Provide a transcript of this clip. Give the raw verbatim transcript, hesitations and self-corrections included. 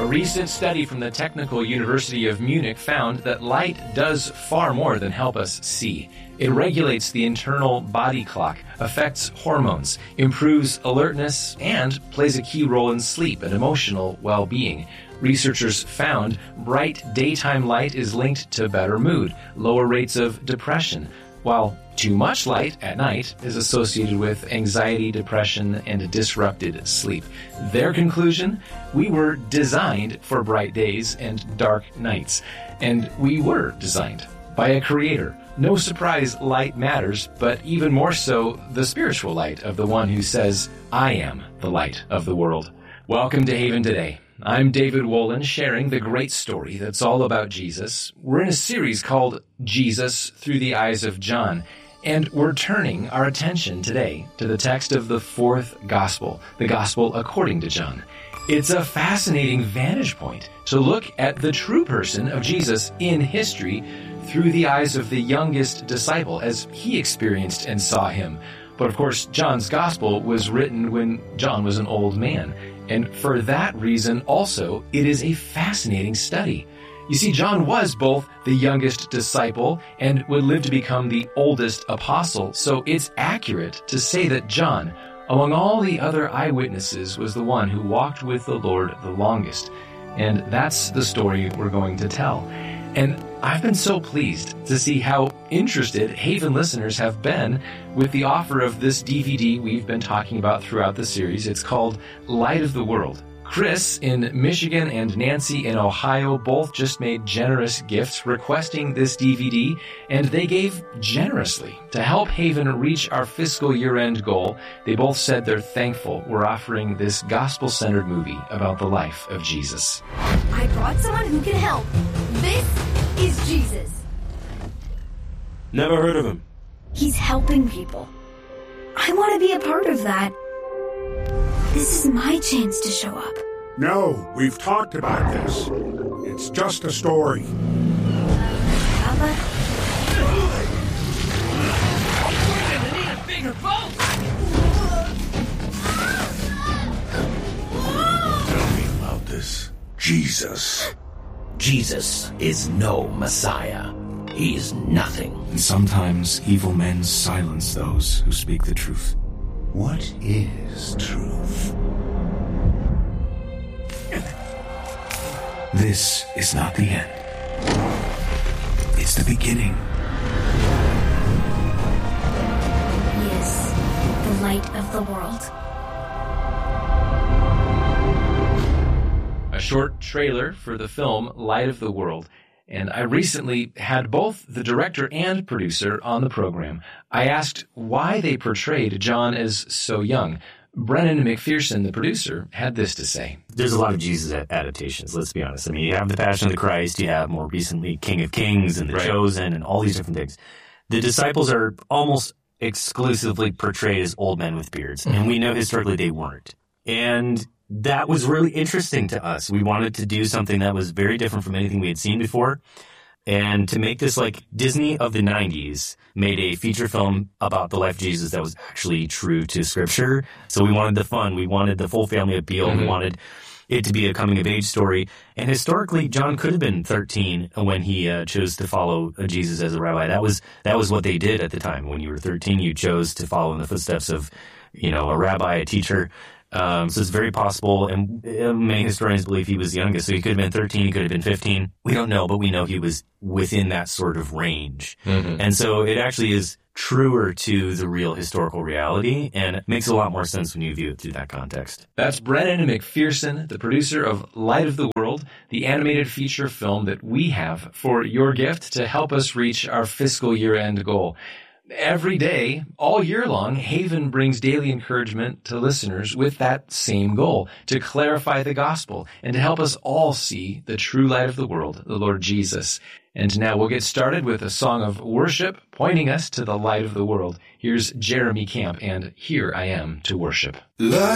recent study from the Technical University of Munich found that light does far more than help us see. It regulates the internal body clock, affects hormones, improves alertness, and plays a key role in sleep and emotional well-being. Researchers found bright daytime light is linked to better mood, lower rates of depression, while too much light at night is associated with anxiety, depression, and disrupted sleep. Their conclusion? We were designed for bright days and dark nights. And we were designed by a creator. No surprise, light matters, but even more so, the spiritual light of the one who says, I am the light of the world. Welcome to Haven Today. I'm David Wolin, sharing the great story that's all about Jesus. We're in a series called Jesus Through the Eyes of John, and we're turning our attention today to the text of the fourth gospel, the gospel according to John. It's a fascinating vantage point to look at the true person of Jesus in history through the eyes of the youngest disciple as he experienced and saw him. But of course, John's gospel was written when John was an old man. And for that reason also, it is a fascinating study. You see, John was both the youngest disciple and would live to become the oldest apostle. So it's accurate to say that John, among all the other eyewitnesses, was the one who walked with the Lord the longest. And that's the story we're going to tell. And I've been so pleased to see how interested Haven listeners have been with the offer of this D V D we've been talking about throughout the series. It's called Light of the World. Chris in Michigan and Nancy in Ohio both just made generous gifts requesting this D V D, and they gave generously to help Haven reach our fiscal year-end goal. They both said they're thankful we're offering this gospel-centered movie about the life of Jesus. I brought someone who can help. This is Jesus. Never heard of him. He's helping people. I want to be a part of that. This is my chance to show up. No, we've talked about this. It's just a story. Papa? We're gonna need a bigger boat! Tell me about this. Jesus. Jesus is no Messiah. He is nothing. And sometimes evil men silence those who speak the truth. What is truth? This is not the end. It's the beginning. He is the light of the world. A short trailer for the film Light of the World. And I recently had both the director and producer on the program. I asked why they portrayed John as so young. Brennan McPherson, the producer, had this to say. There's a lot of Jesus adaptations, let's be honest. I mean, you have The Passion of the Christ, you have more recently King of Kings and The Right. Chosen and all these different things. The disciples are almost exclusively portrayed as old men with beards, and we know historically they weren't. And that was really interesting to us. We wanted to do something that was very different from anything we had seen before. And to make this, like, Disney of the nineties made a feature film about the life of Jesus that was actually true to Scripture. So we wanted the fun. We wanted the full family appeal. Mm-hmm. We wanted it to be a coming-of-age story. And historically, John could have been thirteen when he uh, chose to follow Jesus as a rabbi. That was that was what they did at the time. When you were thirteen, you chose to follow in the footsteps of, you know, a rabbi, a teacher. Um, so it's very possible, and many historians believe he was the youngest, so he could have been thirteen, he could have been fifteen. We don't know, but we know he was within that sort of range. Mm-hmm. And so it actually is truer to the real historical reality, and it makes a lot more sense when you view it through that context. That's Brennan McPherson, the producer of Light of the World, the animated feature film that we have for your gift to help us reach our fiscal year-end goal. Every day, all year long, Haven brings daily encouragement to listeners with that same goal, to clarify the gospel and to help us all see the true light of the world, the Lord Jesus. And now we'll get started with a song of worship pointing us to the light of the world. Here's Jeremy Camp and Here I Am to Worship. Light